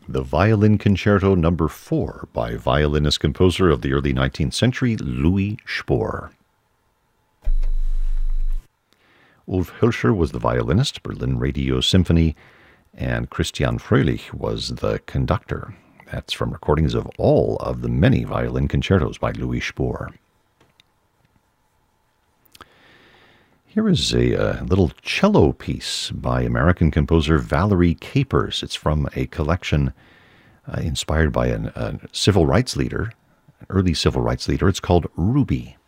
the Violin Concerto No. 4 by violinist-composer of the early 19th century, Louis Spohr. Ulf Hölscher was the violinist, Berlin Radio Symphony, and Christian Fröhlich was the conductor. That's from recordings of all of the many violin concertos by Louis Spohr. Here is a little cello piece by American composer Valerie Capers. It's from a collection inspired by a civil rights leader, an early civil rights leader. It's called Ruby.